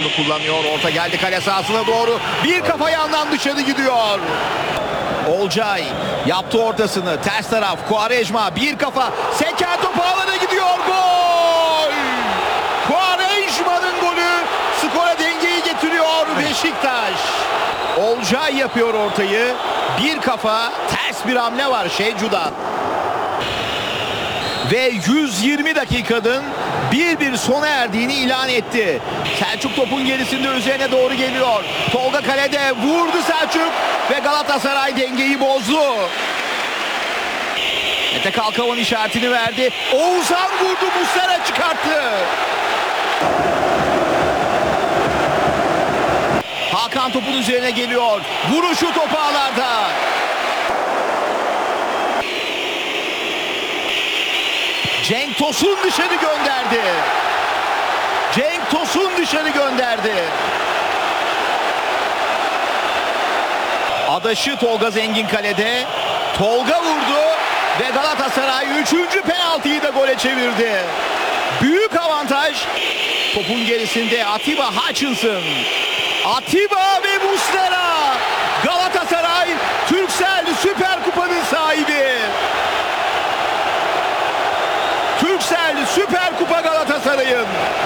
pozisyonunu kullanıyor. Orta geldi kale sahasına doğru. Bir kafa yandan dışarı gidiyor. Olcay yaptı ortasını. Ters taraf Quaresma bir kafa. Seken topu alana gidiyor. Gol! Quaresma'nın golü skora dengeyi getiriyor Beşiktaş. Olcay yapıyor ortayı. Bir kafa, ters bir hamle var Şecu'dan. Ve 120 dakikanın 1-1 sona erdiğini ilan etti. Selçuk topun gerisinde üzerine doğru geliyor. Tolga kalede vurdu Selçuk ve Galatasaray dengeyi bozdu. Mete Kalkavan işaretini verdi. Oğuzhan vurdu, Muslera çıkarttı. Hakan topun üzerine geliyor. Vuruşu topu ağlarda. Cenk Tosun dışarı gönderdi. Cenk Tosun dışarı gönderdi. Adaşı Tolga Zengin kalede. Tolga vurdu ve Galatasaray 3. penaltıyı da gole çevirdi. Büyük avantaj. Topun gerisinde Atiba Hutchinson. Atiba ve Muslera. Galatasaray Türksel Süper Kupa'nın sahibi. Türksel Süper Kupa Galatasaray'ın.